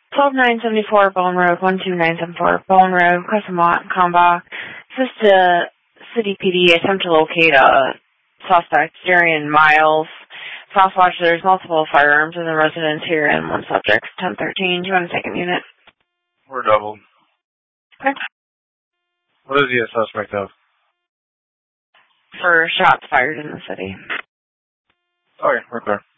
12974 Bone Road, 12974 Bone Road, Comba. Assist the City PD attempt to locate a suspect, Darian Miles. Southwatch, there's multiple firearms in the residence here and one subject. 1013, do you want a second unit? We're doubled. Okay. What is he a suspect of? For shots fired in the city. Okay, we're clear.